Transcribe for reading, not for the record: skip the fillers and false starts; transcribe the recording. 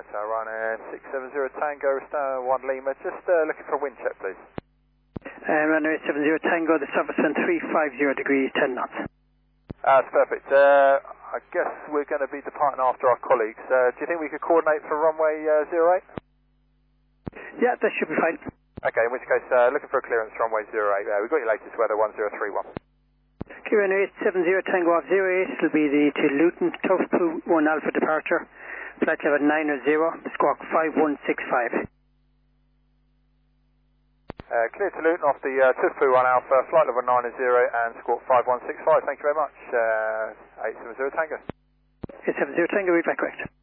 So Ryanair 670 Tango, Star 1 Lima, just looking for a wind check, please. Ryanair 70 Tango, the surface wind 350 degrees, 10 knots. That's perfect. I guess we're going to be departing after our colleagues. Do you think we could coordinate for runway 08? Yeah, that should be fine. Okay, in which case, looking for a clearance runway 08. We've got your latest weather, 1031. Okay, Ryanair 70 Tango off 08, it'll be the to Luton, Tufpoo 1 Alpha departure, flight level 90, squawk 5165. Clear to Luton off the Tufpoo 1 Alpha, flight level 90 and squawk 5165. Thank you very much. 870 Tango. 870 Tango, read back correct.